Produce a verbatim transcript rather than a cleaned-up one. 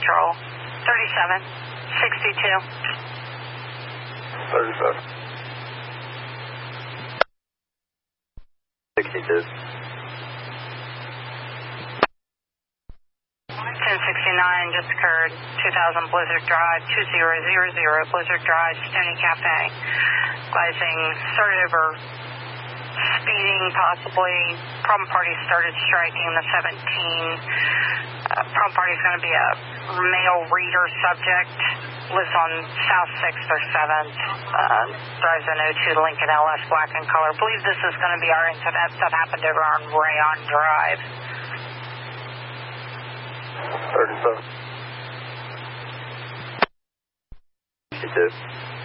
Control. thirty-seven sixty-two. thirty-seven sixty-two. ten sixty-nine just occurred. two thousand Blizzard Drive, two zero zero zero Blizzard Drive, Stony Cafe. Advising started over speeding, possibly. Problem party started striking the seventeen. Uh, problem party is going to be a male reader subject. Lives on South sixth or seventh. Uh, drives an oh two Lincoln L S black in color. I believe this is going to be our incident that happened over on Rayon Drive. thirty-seven sixty-two.